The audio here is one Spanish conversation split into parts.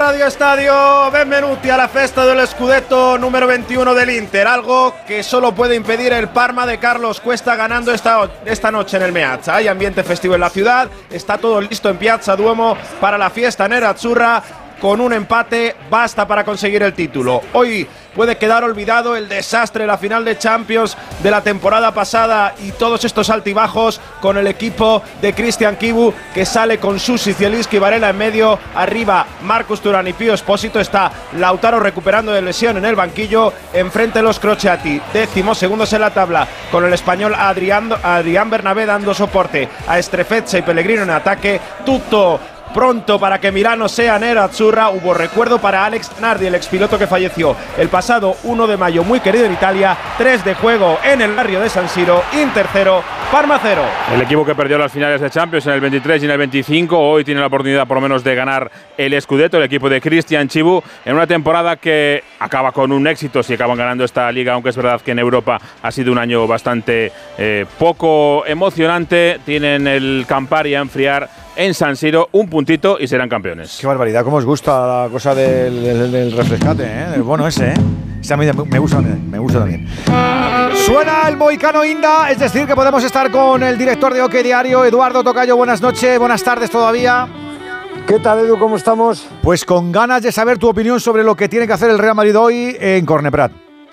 Radio Estadio, benvenuti alla festa dello scudetto número 21 del Inter, algo que solo puede impedir el Parma de Carlos Cuesta ganando esta noche en el Meazza. Hay ambiente festivo en la ciudad, está todo listo en Piazza Duomo para la fiesta nerazzurra. Con un empate basta para conseguir el título. Hoy puede quedar olvidado el desastre de la final de Champions de la temporada pasada y todos estos altibajos con el equipo de Cristian Chivu, que sale con Susi, Zielinski y Varela en medio. Arriba Marcus Thuram y Pío Espósito. Está Lautaro recuperando de lesión en el banquillo. Enfrente los Crociati, 12º en la tabla, con el español Adrián Bernabé dando soporte a Strefezza y Pellegrino en ataque. Tutto pronto para que Milano sea nerazzurra. Hubo recuerdo para Alex Nardi, el expiloto que falleció el pasado 1 de mayo, muy querido en Italia. 3 de juego en el barrio de San Siro. Inter 0, Parma 0. El equipo que perdió las finales de Champions en el 23 y en el 25 hoy tiene la oportunidad por lo menos de ganar el Scudetto, el equipo de Cristian Chivu, en una temporada que acaba con un éxito si acaban ganando esta liga, aunque es verdad que en Europa ha sido un año bastante poco emocionante. Tienen el Campari a enfriar en San Siro, un puntito y serán campeones. Qué barbaridad, cómo os gusta la cosa del refrescate, ¿eh? El bono ese, ¿eh? Ese a mí me gusta también. Suena el mohicano Inda, es decir, que podemos estar con el director de OK Diario, Eduardo Tocayo. Buenas noches, buenas tardes todavía. ¿Qué tal, Edu? ¿Cómo estamos? Pues con ganas de saber tu opinión sobre lo que tiene que hacer el Real Madrid hoy en Corneprat.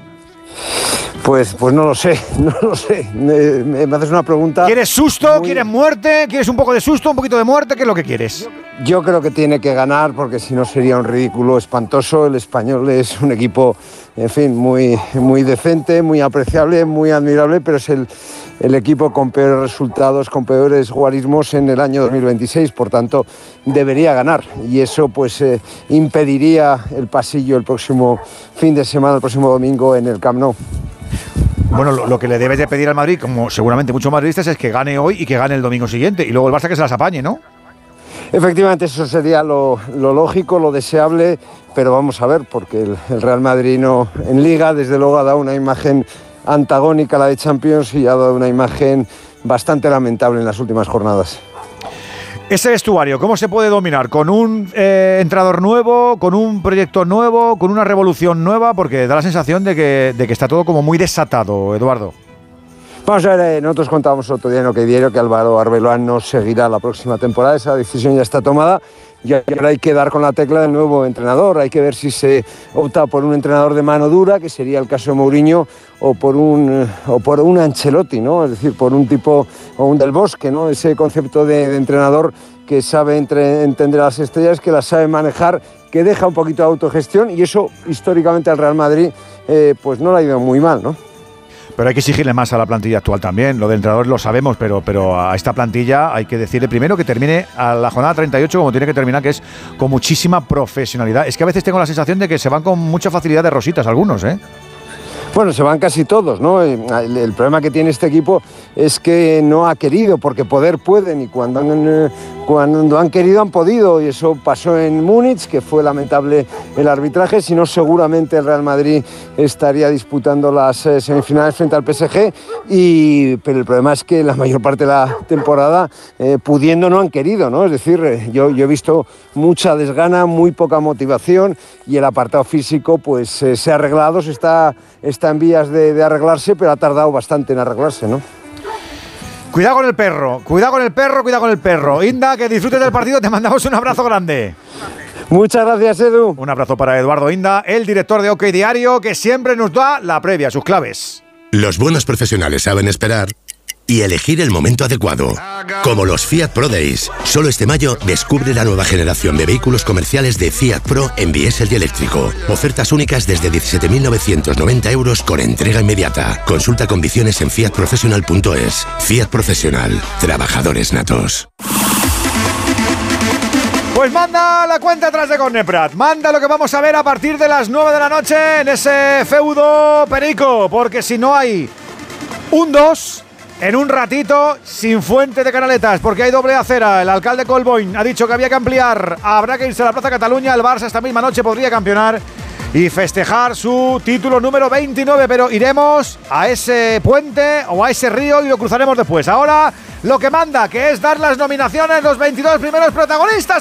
Pues no lo sé. Me haces una pregunta. ¿Quieres susto? ¿Quieres muerte? ¿Quieres un poco de susto, un poquito de muerte? ¿Qué es lo que quieres? Yo creo que tiene que ganar, porque si no sería un ridículo espantoso. El Español es un equipo, en fin, muy decente, muy apreciable, muy admirable, pero es el equipo con peores resultados, con peores guarismos en el año 2026, por tanto debería ganar, y eso pues impediría el pasillo el próximo fin de semana, el próximo domingo en el Camp Nou. Bueno, lo que le debes de pedir al Madrid, como seguramente muchos madridistas, es que gane hoy y que gane el domingo siguiente, y luego el Barça que se las apañe, ¿no? Efectivamente, eso sería lo lógico, lo deseable, pero vamos a ver, porque el Real Madrid no, en Liga, desde luego ha dado una imagen antagónica a la de Champions y ha dado una imagen bastante lamentable en las últimas jornadas. Ese vestuario, ¿cómo se puede dominar? ¿Con un entrenador nuevo, con un proyecto nuevo, con una revolución nueva? Porque da la sensación de que está todo como muy desatado, Eduardo. Vamos a ver, nosotros contábamos otro día en OK Diario que Álvaro Arbeloa no seguirá la próxima temporada. Esa decisión ya está tomada y ahora hay que dar con la tecla del nuevo entrenador. Hay que ver si se opta por un entrenador de mano dura, que sería el caso de Mourinho, o por un Ancelotti, ¿no? Es decir, por un tipo, o un Del Bosque, ¿no? Ese concepto de entrenador que sabe entender a las estrellas, que las sabe manejar, que deja un poquito de autogestión, y eso históricamente al Real Madrid pues no le ha ido muy mal, ¿no? Pero hay que exigirle más a la plantilla actual también. Lo de entrenador lo sabemos, pero a esta plantilla hay que decirle primero que termine a la jornada 38 como tiene que terminar, que es con muchísima profesionalidad. Es que a veces tengo la sensación de que se van con mucha facilidad de rositas algunos, ¿eh? Bueno, se van casi todos, ¿no? El problema que tiene este equipo es que no ha querido, porque poder pueden, y cuando han querido han podido, y eso pasó en Múnich, que fue lamentable el arbitraje. Si no, seguramente el Real Madrid estaría disputando las semifinales frente al PSG, pero el problema es que la mayor parte de la temporada pudiendo no han querido, ¿no? Es decir, yo he visto mucha desgana, muy poca motivación, y el apartado físico pues se ha arreglado, está en vías de arreglarse, pero ha tardado bastante en arreglarse, ¿no? Cuidado con el perro, cuidado con el perro, cuidado con el perro. Inda, que disfrutes del partido, te mandamos un abrazo grande. Muchas gracias, Edu. Un abrazo para Eduardo Inda, el director de OK Diario, que siempre nos da la previa, sus claves. Los buenos profesionales saben esperar y elegir el momento adecuado. Como los Fiat Pro Days. Solo este mayo descubre la nueva generación de vehículos comerciales de Fiat Pro en diésel y eléctrico. Ofertas únicas desde 17.990 euros con entrega inmediata. Consulta condiciones en fiatprofessional.es. Fiat Professional. Trabajadores natos. Pues manda la cuenta atrás de Corneprat. Manda lo que vamos a ver a partir de las 9 de la noche en ese feudo perico. Porque si no hay un 2... en un ratito, sin fuente de canaletas, porque hay doble acera. El alcalde Colboin ha dicho que había que ampliar. Habrá que irse a la Plaza Cataluña. El Barça esta misma noche podría campeonar y festejar su título número 29. Pero iremos a ese puente o a ese río y lo cruzaremos después. Ahora lo que manda, que es dar las nominaciones, los 22 primeros protagonistas.